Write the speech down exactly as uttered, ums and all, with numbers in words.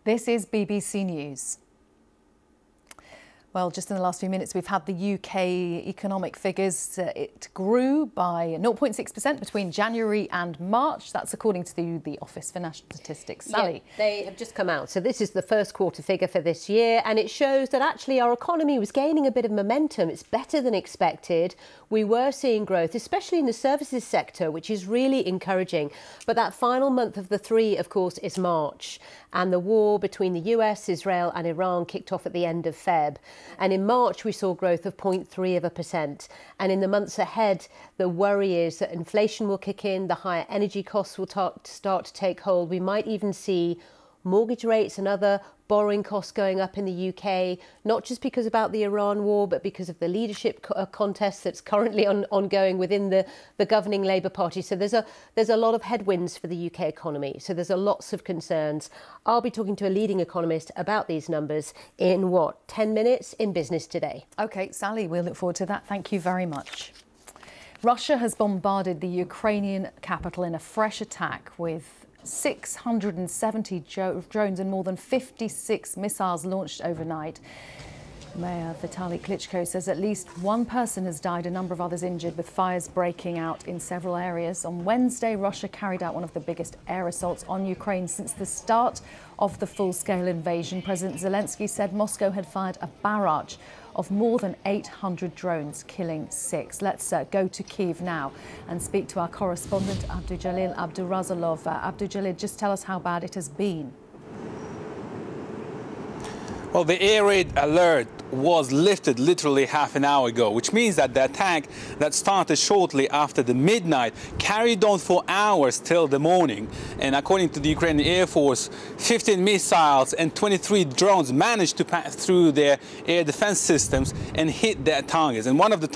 This is B B C News. Well, just in the last few minutes, we've had the U K economic figures. Uh, it grew by zero point six percent between January and March. That's according to the, the Office for National Statistics. Sally? Yeah, they have just come out. So this is the first quarter figure for this year, and it shows that actually our economy was gaining a bit of momentum. It's better than expected. We were seeing growth, especially in the services sector, which is really encouraging. But that final month of the three, of course, is March. And the war between the U S, Israel and Iran kicked off at the end of February. And in March, we saw growth of zero point three of a percent. And in the months ahead, the worry is that inflation will kick in, the higher energy costs will start to take hold. We might even see mortgage rates and other borrowing costs going up in the U K, not just because about the Iran war, but because of the leadership co- uh, contest that's currently on, ongoing within the, the governing Labour Party. So there's a there's a lot of headwinds for the U K economy. So there's a lots of concerns. I'll be talking to a leading economist about these numbers in, what, ten minutes in Business Today. OK, Sally, we'll look forward to that. Thank you very much. Russia has bombarded the Ukrainian capital in a fresh attack with six hundred seventy drones and more than fifty-six missiles launched overnight. Mayor Vitaly Klitschko says at least one person has died, a number of others injured, with fires breaking out in several areas. On Wednesday, Russia carried out one of the biggest air assaults on Ukraine since the start of the full-scale invasion. President Zelensky said Moscow had fired a barrage of more than eight hundred drones, killing six. Let's uh, go to Kyiv now and speak to our correspondent, Abdujalil Abdurazalov. Uh, Abdujalil, just tell us how bad it has been. Well, the air raid alert was lifted literally half an hour ago, which means that the attack that started shortly after the midnight carried on for hours till the morning. And according to the Ukrainian Air Force, fifteen missiles and twenty-three drones managed to pass through their air defense systems and hit their targets. And one of the